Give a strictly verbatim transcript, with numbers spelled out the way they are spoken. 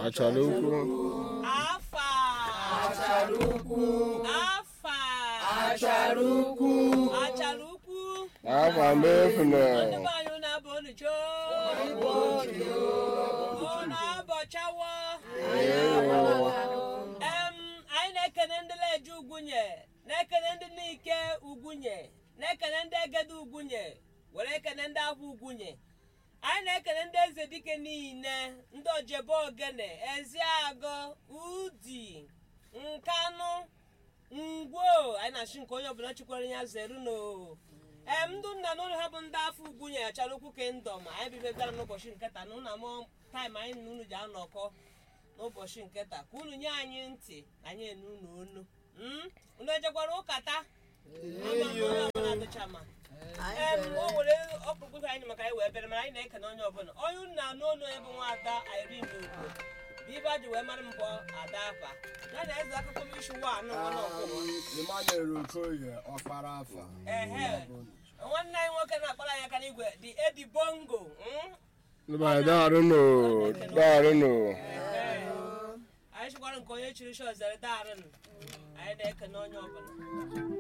achara ukwu afa achara ukwu afa achara ukwu achara ukwu afa mefuna ndị be anyị na-abụ unu choo unu abọchawo em anyị na-ekene ndị leje ugwunye na-ekene ndị n'ike ugwunye na-ekene ndị egede ugwunye were ekene ndị ahụ ugwunye anyị na-ekene ndị eze dike niile ndị ojebe ogene eziagụ udi nkanụ ngwo anyị na-achị nke onye ọbụla chikwara ya zeru no em ndụ nna n'ụlọ ha bụ ndị afọ ugwunye achara ukwu kendọm anyị bibebịara n'ụbọchị nketa na ụna mụ taịm anyị na unu ji anọkọ n'ụbọchị nketa ka unu nye anyị ntị anyị enu unu onu unu ejekwara ụka taa onye ọbụla dịchama em o nwere ọkpụkpụ anyị maka anyị wee bịara mana anyị na-ekene onye ọbụla onye unu na-anụ onu ebe nwada Irene Ugwu bụ ibe ji wee mara mbọ ada afa ya na eze akụkọ m isi wa anụ nwa n'ọkwụwa Emmanuel Okoye ọkpara afa ehe nwanne anyị nwoke na-akpara anyị aka n'igwe dị Edi Bongo darụnụ darụnụ anyị chịkwara nke onye chiri shọzere darụnụ anyị na-ekene onye ọbụla